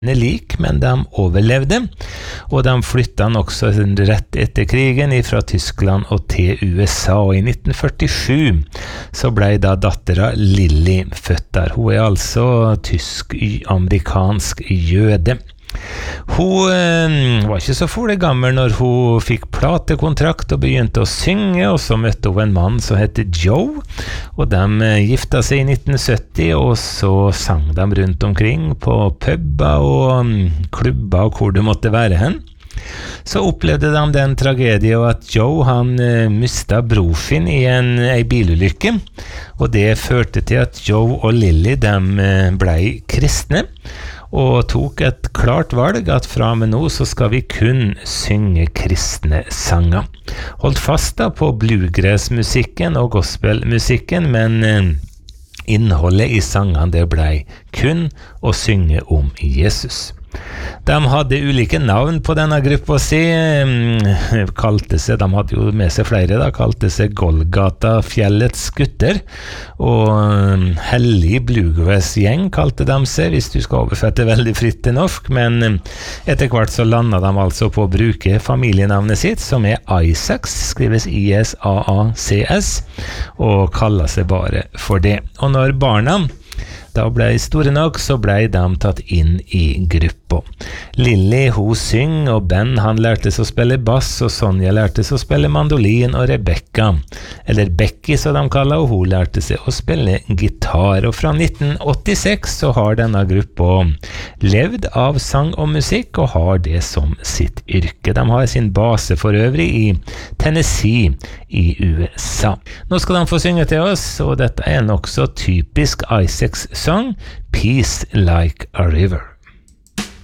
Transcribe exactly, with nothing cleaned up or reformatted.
lik, men de overlevde, og de flyttet også rett etter krigen fra Tyskland og til U S A, og i nitten førtisju så ble da dattera Lily født der. Hun er altså tysk-amerikansk jøde. Hun eh, var ikke så fole gammel når hun fikk platekontrakt og begynte å synge, og så møtte hun en mann som heter Joe, og de eh, gifta seg i nitten sytti, og så sang de rundt omkring på puber og um, klubber og hvor det måtte være hen. Så opplevde de den tragedien at Joe han eh, mistet bror sin i en, en bilulykke, og det førte til at Joe og Lily de eh, ble kristne, og tok et klart valg at fra med nå så skal vi kun synge kristne sanger. Holdt fast da på bluegrass-musikken og gospel-musikken, men eh, innholdet i sangene det ble kun å synge om Jesus. De hadde ulike navn på denne gruppa si, kalte seg, de hadde jo med seg flere da, kalte seg Golgata Fjellets gutter, og Hellig Bluegrass gjeng kalte de seg, hvis du skal overfette veldig fritt til norsk, men etter hvert så landet de altså på å bruke familienavnet sitt, som er Isaacs, skrives I S A A C S, og kaller seg bare for det. Og når barna da ble store nok, så ble de tatt inn i gruppa. Lily, hun syng, og Ben, han lærte seg å spille bass, og Sonja lærte seg å spille mandolin, og Rebecca, eller Becky som de kaller, og hun lærte seg å spille gitar. Og fra nitten åttiseks så har denne gruppa levd av sang og musikk, og har det som sitt yrke. De har sin base for øvrig i Tennessee i U S A. Nå skal de få synge til oss, og dette er en også typisk Isaacs sang, Peace Like a River.